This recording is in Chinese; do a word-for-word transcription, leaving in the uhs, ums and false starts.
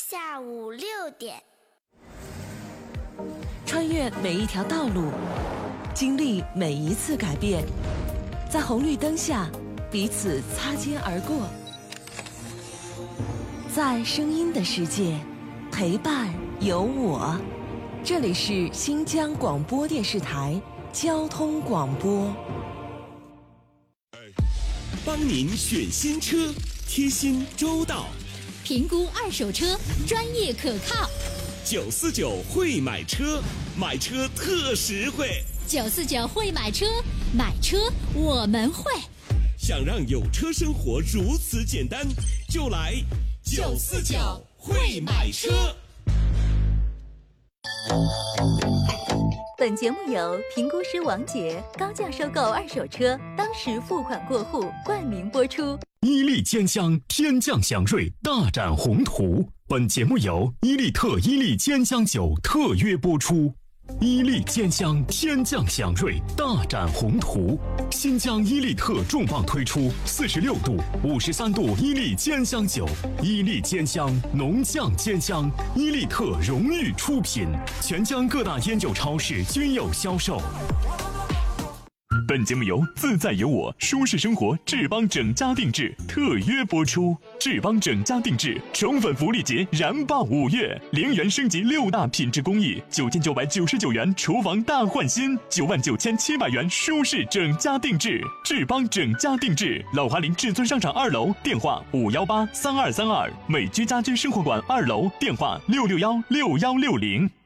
下午六点。 穿越每一条道路，经历每一次改变，在红绿灯下彼此擦肩而过，在声音的世界陪伴有我。这里是新疆广播电视台交通广播。 帮您选新车，贴心周到， 评估二手车，专业可靠。 九四九会买车，买车特实惠。 九四九会买车，买车我们会。 想让有车生活如此简单，就来九四九会买车。 本节目由评估师王杰高价收购二手车，当时付款过户冠名播出。 伊利兼香天降祥瑞大展宏图。本节目由伊利特伊利兼香酒特约播出。伊利兼香天降祥瑞大展宏图，新疆伊利特重磅推出四十六度、五十三度伊利兼香酒，伊利兼香浓酱兼香，伊利特荣誉出品，全疆各大烟酒超市均有销售。 本节目由自在有我舒适生活智邦整家定制特约播出。智邦整家定制宠粉福利节燃爆五月，零元升级六大品质工艺，九千九百九十九元厨房大换新，九万九千七百元舒适整家定制。智邦整家定制，老华林至尊商场二楼，电话五幺八三二三二；美居家居生活馆二楼，电话六六幺六幺六零。